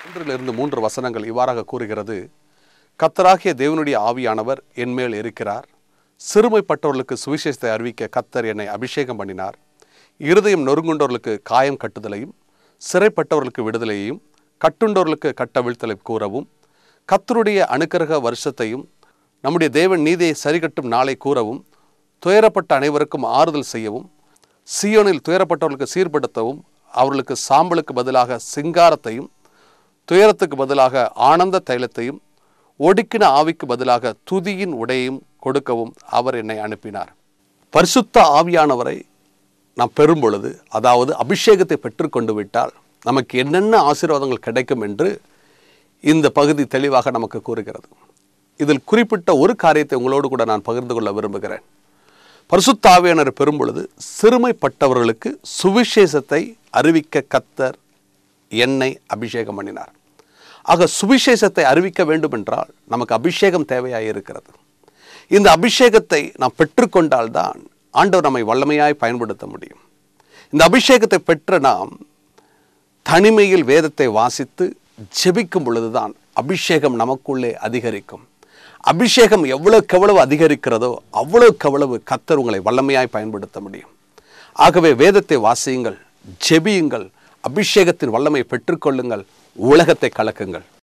ஒன்றிலிருந்து 3 வசனங்கள் இவ்வாறாக கூறுகிறது. கர்த்தராகிய தேவனுடைய ஆவியானவர் என்மேல் இருக்கிறார். சிறுமைப்பட்டவர்களுக்கு சுவிசேஷத்தை அறிவிக்க கர்த்தர் என்னை அபிஷேகம் பண்ணினார். இருதயம் நொறுங்குண்டவர்களுக்கு காயம் கட்டுதலையும், சிறைப்பட்டவர்களுக்கு விடுதலையையும், கட்டுண்டவர்களுக்கு கட்டவிழ்த்தலை கூறவும், கர்த்தருடைய அனுக்கிரக வருஷத்தையும் நம்முடைய தேவன் நீதியை சரிகட்டும் நாளை கூறவும், துயரப்பட்ட அனைவருக்கும் ஆறுதல் செய்யவும், சீயோனில் துயரப்பட்டவர்களுக்கு சீர்படுத்தவும், அவர்களுக்கு சாம்பலுக்கு பதிலாக சிங்காரத்தையும், துயரத்துக்கு பதிலாக ஆனந்த தைலத்தையும், ஒடுக்கின ஆவிக்கு பதிலாக துதியின் உடையையும் கொடுக்கவும் அவர் என்னை அனுப்பினார். பரிசுத்த ஆவியானவரை நாம் பெறும் பொழுது, அதாவது அபிஷேகத்தை பெற்றுக்கொண்டு விட்டால் நமக்கு என்னென்ன ஆசீர்வாதங்கள் கிடைக்கும் என்று இந்த பகுதி தெளிவாக நமக்கு கூறுகிறது. இதில் குறிப்பிட்ட ஒரு காரியத்தை உங்களோடு கூட நான் பகிர்ந்து கொள்ள விரும்புகிறேன். பரிசுத்த ஆவியானவரை பெறும் பொழுது சிறுமைப்பட்டவர்களுக்கு சுவிசேஷத்தை அறிவிக்க கர்த்தர் என்னை அபிஷேகம் பண்ணினார். ஆக சுவிசேஷத்தை அறிவிக்க வேண்டும் என்றால் நமக்கு அபிஷேகம் தேவையாக இருக்கிறது. இந்த அபிஷேகத்தை நாம் பெற்றுக்கொண்டால்தான் ஆண்டவர் நம்மை வல்லமையாய் பயன்படுத்த முடியும். இந்த அபிஷேகத்தை பெற்ற நாம் தனிமையில் வேதத்தை வாசித்து ஜெபிக்கும் பொழுதுதான் அபிஷேகம் நமக்குள்ளே அதிகரிக்கும். அபிஷேகம் எவ்வளவுக்கு அதிகரிக்கிறதோ அவ்வளவுக்கு கர்த்தர் உங்களை வல்லமையாய் பயன்படுத்த முடியும். ஆகவே வேதத்தை வாசியுங்கள், ஜெபியுங்கள், அபிஷேகத்தின் வல்லமையை பெற்றுக்கொள்ளுங்கள், உலகத்தை கலக்குங்கள்.